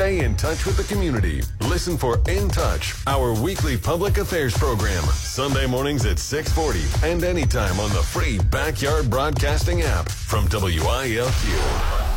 Stay in touch with the community. Listen for In Touch, our weekly public affairs program, Sunday mornings at 6:40 and anytime on the free Backyard Broadcasting app from WILQ.